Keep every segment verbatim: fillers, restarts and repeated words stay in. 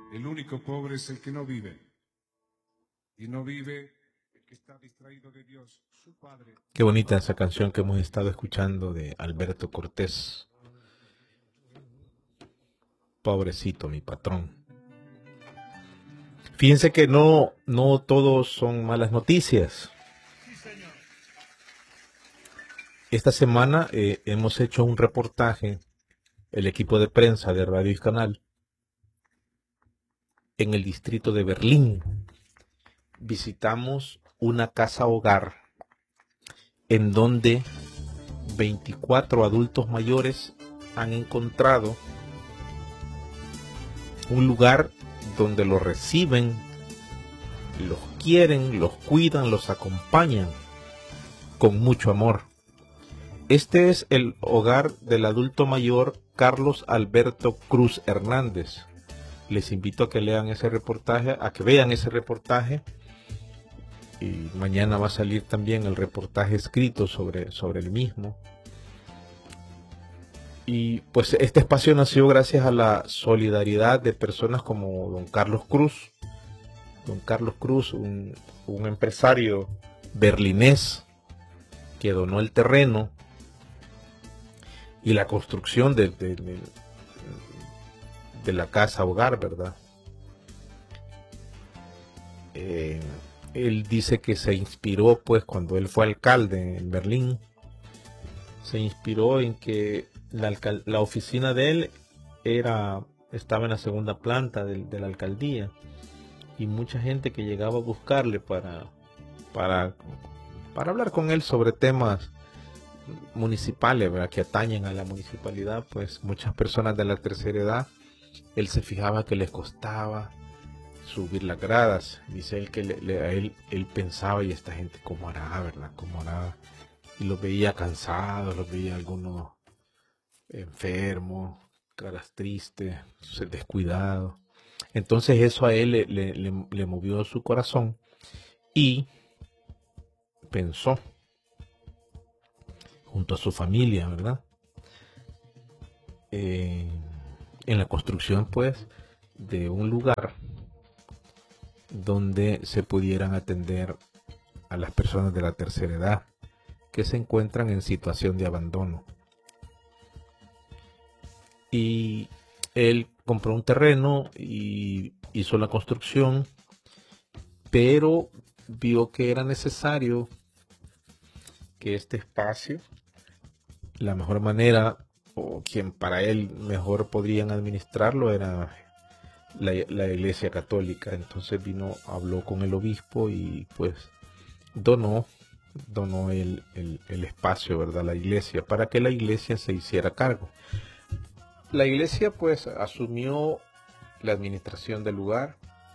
El único pobre es el que no vive. Y no vive el que está distraído de Dios, su Padre. Qué bonita esa canción que hemos estado escuchando de Alberto Cortés. Pobrecito mi patrón. Fíjense que no, no todos son malas noticias. Esta semana eh, hemos hecho un reportaje, el equipo de prensa de Radio y Canal, en el distrito de Berlín. Visitamos una casa hogar en donde veinticuatro adultos mayores han encontrado un lugar donde los reciben, los quieren, los cuidan, los acompañan con mucho amor. Este es el hogar del adulto mayor Carlos Alberto Cruz Hernández. Les invito a que lean ese reportaje, a que vean ese reportaje. Y mañana va a salir también el reportaje escrito sobre, sobre el mismo. Y pues este espacio nació gracias a la solidaridad de personas como don Carlos Cruz. Don Carlos Cruz, un, un empresario berlinés que donó el terreno y la construcción de, de, de, de la casa hogar, ¿verdad? Eh, él dice que se inspiró, pues, cuando él fue alcalde en Berlín, se inspiró en que la, la oficina de él era, estaba en la segunda planta de, de la alcaldía, y mucha gente que llegaba a buscarle para, para, para hablar con él sobre temas municipales, ¿verdad?, que atañen a la municipalidad, pues muchas personas de la tercera edad, él se fijaba que les costaba subir las gradas. Dice él que le, le, a él, él pensaba, y esta gente cómo hará, ¿verdad? ¿Cómo hará? Y los veía cansados, los veía algunos enfermos, caras tristes, descuidados. Entonces eso a él le, le, le, le movió su corazón y pensó, junto a su familia, ¿verdad?, Eh, en la construcción, pues, de un lugar donde se pudieran atender a las personas de la tercera edad que se encuentran en situación de abandono. Y él compró un terreno y hizo la construcción, pero vio que era necesario que este espacio, la mejor manera, o quien para él mejor podrían administrarlo, era la, la Iglesia Católica. Entonces vino, habló con el obispo y pues donó, donó el, el, el espacio, ¿verdad?, la iglesia, para que la iglesia se hiciera cargo. La iglesia pues asumió la administración del lugar.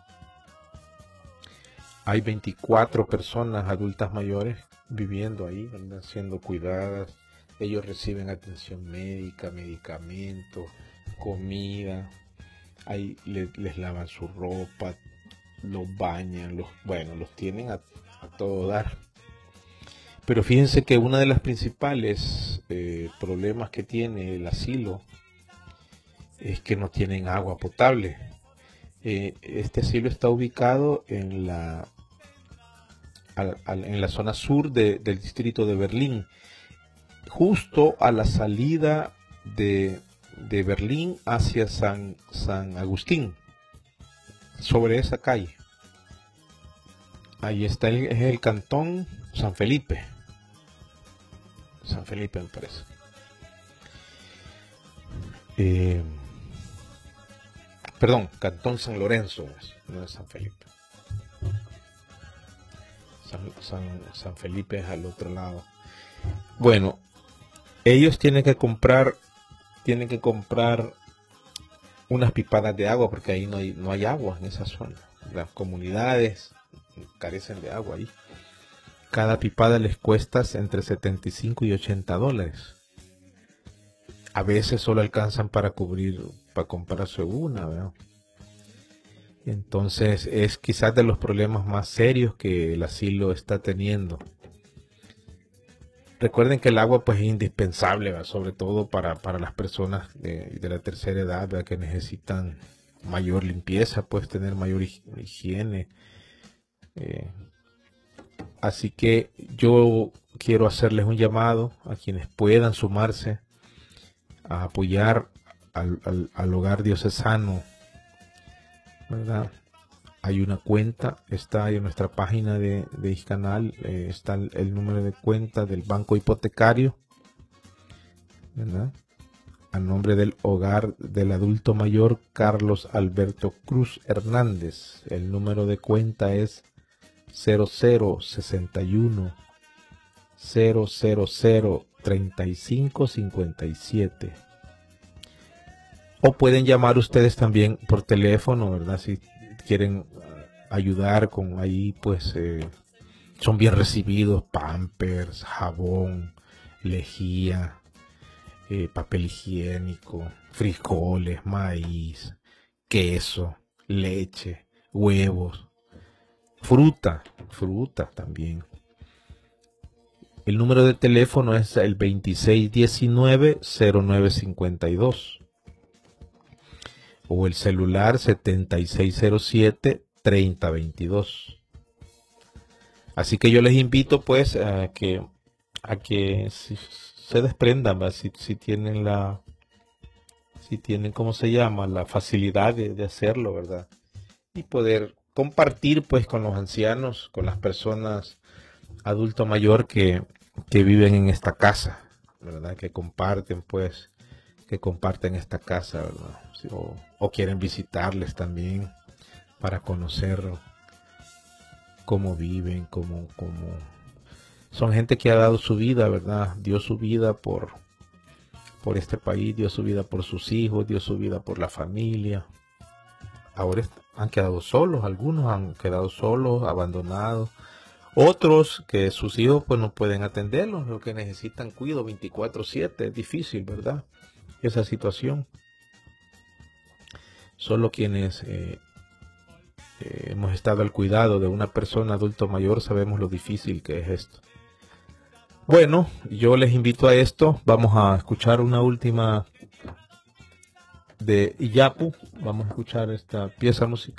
Hay veinticuatro personas adultas mayores viviendo ahí, ¿verdad?, siendo cuidadas. Ellos reciben atención médica, medicamentos, comida. Ahí les, les lavan su ropa, los bañan, los, bueno, los tienen a, a todo dar. Pero fíjense que uno de los principales eh, problemas que tiene el asilo es que no tienen agua potable. Eh, este asilo está ubicado en la, al, al, en la zona sur de, del distrito de Berlín, justo a la salida de, de Berlín hacia San, San Agustín, sobre esa calle. Ahí está el, es el cantón San Felipe. San Felipe me parece. Eh, perdón, cantón San Lorenzo, no es San Felipe. San, San, San Felipe es al otro lado. Bueno, ellos tienen que comprar, tienen que comprar unas pipadas de agua, porque ahí no hay, no hay agua en esa zona. Las comunidades carecen de agua ahí. Cada pipada les cuesta entre setenta y cinco y ochenta dólares. A veces solo alcanzan para cubrir, para comprarse una, ¿verdad? Entonces es quizás de los problemas más serios que el asilo está teniendo. Recuerden que el agua pues es indispensable, ¿verdad?, sobre todo para, para las personas de, de la tercera edad, ¿verdad?, que necesitan mayor limpieza, pues tener mayor higiene. Eh, así que yo quiero hacerles un llamado a quienes puedan sumarse a apoyar al, al, al hogar diocesano, ¿verdad? Hay una cuenta, está en nuestra página de, de Iscanal, eh, está el, el número de cuenta del banco hipotecario, ¿verdad? A nombre del hogar del adulto mayor Carlos Alberto Cruz Hernández. El número de cuenta es cero cero sesenta y uno cero cero cero treinta y cinco cincuenta y siete. O pueden llamar ustedes también por teléfono, ¿verdad? Si quieren ayudar con ahí, pues eh, son bien recibidos: Pampers, jabón, lejía, eh, papel higiénico, frijoles, maíz, queso, leche, huevos, fruta, fruta también. El número de teléfono es el veintiséis diecinueve cero nueve cincuenta y dos o el celular setenta y seis cero siete treinta veintidós. Así que yo les invito pues a que a que si, se desprendan, si, si tienen la si tienen cómo se llama la facilidad de, de hacerlo, ¿verdad? Y poder compartir pues con los ancianos, con las personas adulto mayor que, que viven en esta casa, ¿verdad? Que comparten pues que comparten esta casa, ¿verdad? O, o quieren visitarles también para conocer cómo viven, cómo, cómo... Son gente que ha dado su vida, ¿verdad? Dio su vida por, por este país, dio su vida por sus hijos, dio su vida por la familia. Ahora han quedado solos, algunos han quedado solos, abandonados. Otros que sus hijos pues no pueden atenderlos, lo que necesitan cuidado veinticuatro siete. Es difícil, ¿verdad? Esa situación. Solo quienes eh, eh, hemos estado al cuidado de una persona adulto mayor sabemos lo difícil que es esto. Bueno, yo les invito a esto. Vamos a escuchar una última de Iyapu. Vamos a escuchar esta pieza musical.